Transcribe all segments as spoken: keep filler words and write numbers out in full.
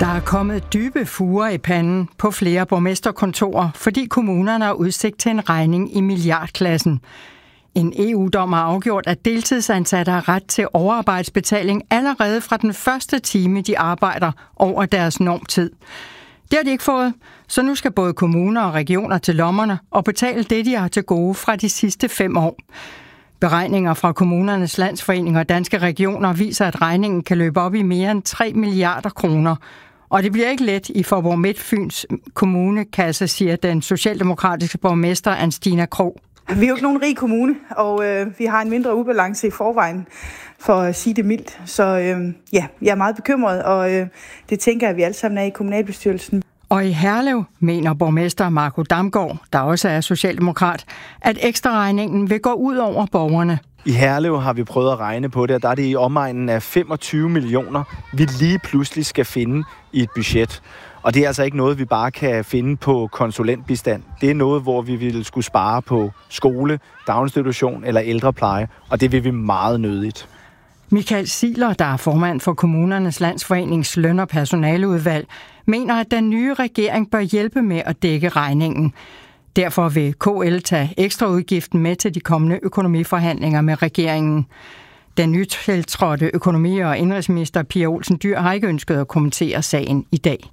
Der er kommet dybe fuger i panden på flere borgmesterkontorer, fordi kommunerne har udsigt til en regning i milliardklassen. En E U-dom har afgjort, at deltidsansatte har ret til overarbejdsbetaling allerede fra den første time, de arbejder over deres normtid. Det har de ikke fået, så nu skal både kommuner og regioner til lommerne og betale det, de har til gode fra de sidste fem år. Beregninger fra Kommunernes Landsforening og Danske Regioner viser, at regningen kan løbe op i mere end tre milliarder kroner. Og det bliver ikke let i Faaborg Midtfyns kommunekasse, siger den socialdemokratiske borgmester Anstina Krog. Vi er jo ikke nogen rig kommune, og øh, vi har en mindre ubalance i forvejen, for at sige det mildt. Så øh, ja, jeg er meget bekymret, og øh, det tænker jeg, at vi alle sammen er i kommunalbestyrelsen. Og i Herlev mener borgmester Marco Damgaard, der også er socialdemokrat, at ekstraregningen vil gå ud over borgerne. I Herlev har vi prøvet at regne på det, og der er det i omegnen af femogtyve millioner, vi lige pludselig skal finde i et budget. Og det er altså ikke noget, vi bare kan finde på konsulentbistand. Det er noget, hvor vi ville skulle spare på skole, daginstitution eller ældrepleje, og det vil vi meget nødigt. Michael Siler, der er formand for Kommunernes Landsforenings løn- og personaleudvalg, mener, at den nye regering bør hjælpe med at dække regningen. Derfor vil K L tage ekstraudgiften med til de kommende økonomiforhandlinger med regeringen. Den nytiltrådte økonomi- og indenrigsminister Pia Olsen Dyhr har ikke ønsket at kommentere sagen i dag.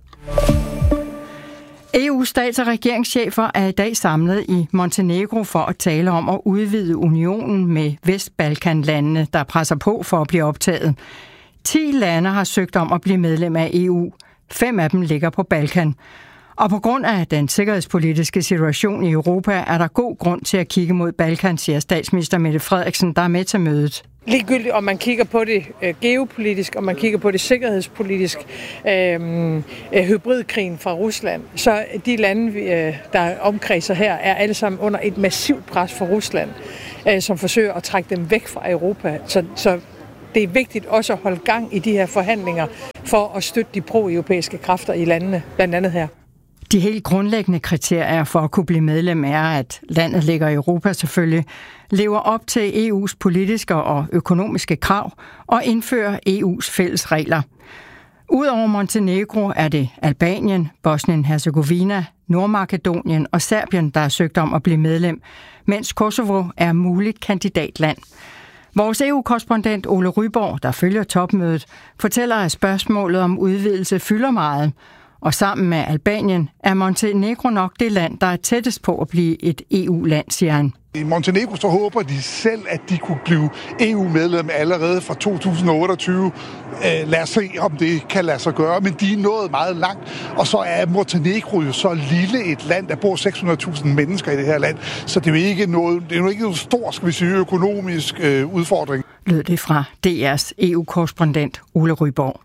E U's stats- og regeringschefer er i dag samlet i Montenegro for at tale om at udvide unionen med Vestbalkanlandene, der presser på for at blive optaget. Ti lande har søgt om at blive medlem af E U. Fem af dem ligger på Balkan. Og på grund af den sikkerhedspolitiske situation i Europa, er der god grund til at kigge mod Balkan, siger statsminister Mette Frederiksen, der er med til mødet. Ligegyldigt om man kigger på det øh, geopolitisk, og man kigger på det sikkerhedspolitisk, øh, øh, hybridkrigen fra Rusland, så de lande, øh, der omkredser her, er alle sammen under et massivt pres fra Rusland, øh, som forsøger at trække dem væk fra Europa. Så, så det er vigtigt også at holde gang i de her forhandlinger for at støtte de pro-europæiske kræfter i landene, blandt andet her. De helt grundlæggende kriterier for at kunne blive medlem er, at landet ligger i Europa selvfølgelig, lever op til E U's politiske og økonomiske krav og indfører E U's fælles regler. Udover Montenegro er det Albanien, Bosnien-Herzegovina, Nordmakedonien og Serbien, der har søgt om at blive medlem, mens Kosovo er muligt kandidatland. Vores E U-korrespondent Ole Ryborg, der følger topmødet, fortæller, at spørgsmålet om udvidelse fylder meget. Og sammen med Albanien er Montenegro nok det land, der er tættest på at blive et E U-land, siger han. I Montenegro så håber de selv, at de kunne blive E U-medlem allerede fra to tusind og otteogtyve. Lad os se, om det kan lade sig gøre, men de er nået meget langt. Og så er Montenegro jo så lille et land, der bor seks hundrede tusind mennesker i det her land. Så det er jo ikke noget, det er jo ikke noget stor, skal vi sige, økonomisk øh, udfordring. Lød det fra D R's E U-korrespondent Ole Ryborg.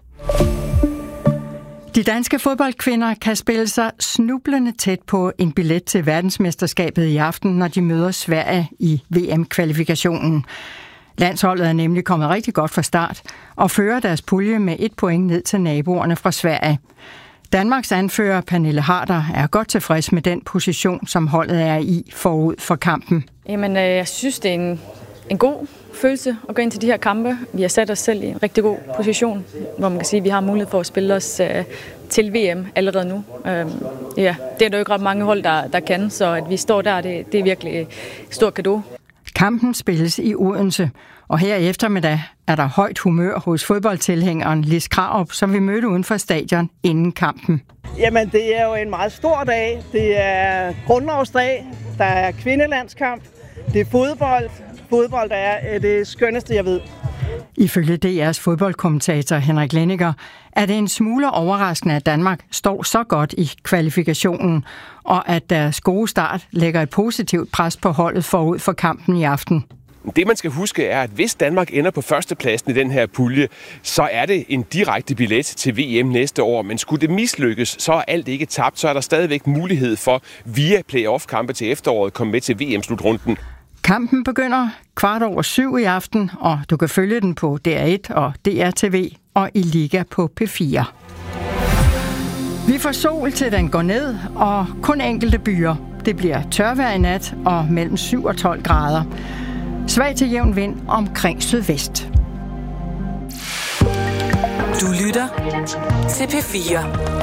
De danske fodboldkvinder kan spille sig snublende tæt på en billet til verdensmesterskabet i aften, når de møder Sverige i V M-kvalifikationen. Landsholdet er nemlig kommet rigtig godt fra start og fører deres pulje med et point ned til naboerne fra Sverige. Danmarks anfører Pernille Harder er godt tilfreds med den position, som holdet er i forud for kampen. Jamen, jeg synes, det er en, en god følelse at gå ind til de her kampe. Vi har sat os selv i en rigtig god position, hvor man kan sige, at vi har mulighed for at spille os uh, til V M allerede nu. Uh, ja, det er der jo ikke ret mange hold, der, der kan, så at vi står der, det, det er virkelig et stort cadeau. Kampen spilles i Odense, og her i eftermiddag er der højt humør hos fodboldtilhængeren Lis Krarup, som vi mødte uden for stadion inden kampen. Jamen, det er jo en meget stor dag. Det er grundlovsdag, der er kvindelandskamp, det er fodbold. Fodbold er det skønneste, jeg ved. Ifølge D R's fodboldkommentator Henrik Lenniger er det en smule overraskende, at Danmark står så godt i kvalifikationen, og at deres gode start lægger et positivt pres på holdet forud for kampen i aften. Det, man skal huske, er, at hvis Danmark ender på førstepladsen i den her pulje, så er det en direkte billet til V M næste år. Men skulle det mislykkes, så er alt ikke tabt. Så er der stadigvæk mulighed for via playoff-kampe til efteråret at komme med til V M-slutrunden. Kampen begynder kvart over syv i aften, og du kan følge den på D R et og D R T V og i Liga på P fire. Vi får sol til den går ned, og kun enkelte byer. Det bliver tørvejr i nat og mellem syv og tolv grader. Svag til jævn vind omkring sydvest. Du lytter til P fire.